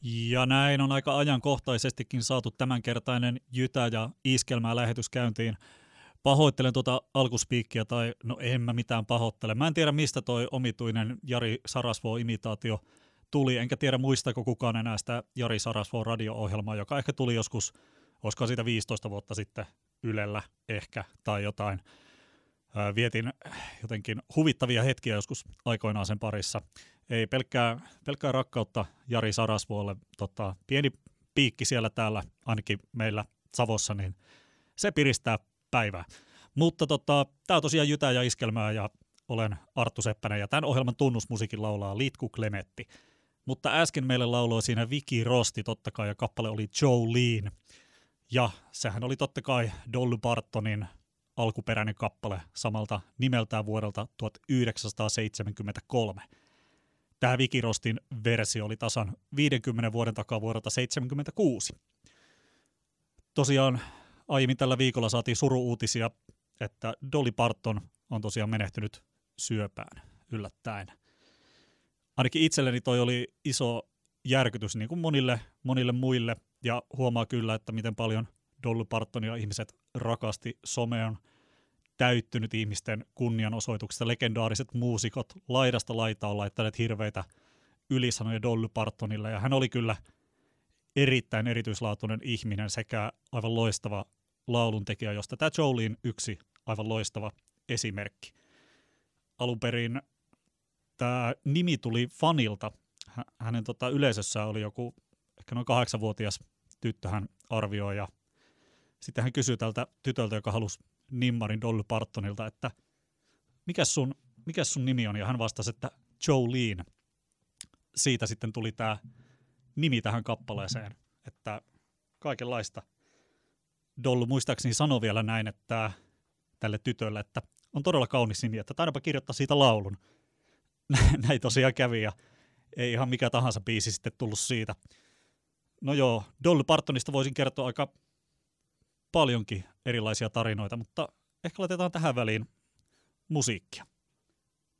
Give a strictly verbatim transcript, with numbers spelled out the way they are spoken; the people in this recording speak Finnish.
Ja näin on aika ajankohtaisestikin saatu tämänkertainen Jytä ja Iskelmää lähetys käyntiin. Pahoittelen tuota alkuspiikkiä, tai no en mä mitään pahoittele. Mä en tiedä, mistä toi omituinen Jari Sarasvuo-imitaatio tuli, enkä tiedä muistako kukaan enää sitä Jari Sarasvuon radio-ohjelmaa, joka ehkä tuli joskus, olisiko siitä viisitoista vuotta sitten Ylellä ehkä, tai jotain. Vietin jotenkin huvittavia hetkiä joskus aikoinaan sen parissa. Ei pelkkää, pelkkää rakkautta Jari Sarasvuolle, tota, pieni piikki siellä täällä, ainakin meillä Savossa, niin se piristää päivää. Mutta tota, tää on tosiaan Jytä ja Iskelmää ja olen Arttu Seppänen ja tämän ohjelman tunnusmusiikin laulaa Litku Klemetti. Mutta äsken meille lauloi siinä Vicky Rosti totta kai ja kappale oli Jolene. Ja sehän oli totta kai Dolly Partonin alkuperäinen kappale samalta nimeltään vuodelta tuhatyhdeksänsataaseitsemänkymmentäkolme. Tämä Vicky Rostin versio oli tasan viidenkymmenen vuoden takaa vuodelta seitsemänkymmentäkuusi. Tosiaan aiemmin tällä viikolla saatiin suru-uutisia, että Dolly Parton on tosiaan menehtynyt syöpään yllättäen. Ainakin itselleni toi oli iso järkytys niin kuin monille, monille muille, ja huomaa kyllä, että miten paljon Dolly Partonia ihmiset rakasti. Some on täyttynyt ihmisten kunnianosoituksista. Legendaariset muusikot laidasta laitaan on laittaneet hirveitä ylisanoja Dolly Partonille, ja hän oli kyllä erittäin erityislaatuinen ihminen sekä aivan loistava lauluntekijä, josta tämä Jolene yksi aivan loistava esimerkki. Alun perin tämä nimi tuli fanilta. Hänen tota, yleisössään oli joku ehkä noin kahdeksanvuotias tyttö, hän arvioi, ja sitten hän kysyi tältä tytöltä, joka halusi nimmarin Dolly Partonilta, että mikäs sun, mikäs sun nimi on, ja hän vastasi, että Jolene. Siitä sitten tuli tämä nimi tähän kappaleeseen, että kaikenlaista. Dolly muistaakseni sanoi vielä näin, että tälle tytölle, että on todella kaunis nimi, että taidaanpa kirjoittaa siitä laulun. Näin tosiaan kävi, ja ei ihan mikä tahansa biisi sitten tullut siitä. No joo, Dolly Partonista voisin kertoa aika paljonkin erilaisia tarinoita, mutta ehkä laitetaan tähän väliin musiikkia.